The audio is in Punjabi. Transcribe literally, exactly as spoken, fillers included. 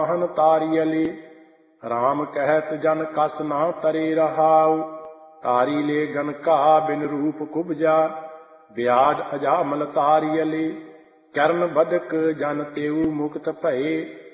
ਹਨ ਤਾਰੀਅਲੀ। ਰਾਮ ਕਹਿਤ ਜਨ ਕਸ ਨਾ ਤਰੇ ਰਹਾਉ। ਤਾਰੀ ਲੈ ਗਨ ਕਾ ਬਿਨ ਰੂਪ ਕੁਬਜਾ। ਵਿਆਜ ਅਜਾਮਲ ਤਾਰੀਅਲੀ। ਚਰਨ ਬਦਕ ਜਨ ਤੇਊ ਮੁਕਤ ਭਏ।